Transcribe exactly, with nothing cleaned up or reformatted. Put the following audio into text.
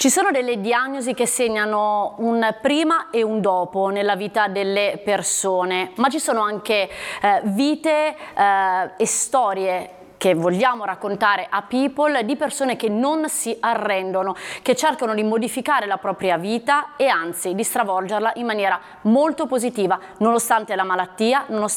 Ci sono delle diagnosi che segnano un prima e un dopo nella vita delle persone, ma ci sono anche eh, vite eh, e storie che vogliamo raccontare a People di persone che non si arrendono, che cercano di modificare la propria vita e anzi di stravolgerla in maniera molto positiva, nonostante la malattia, nonostante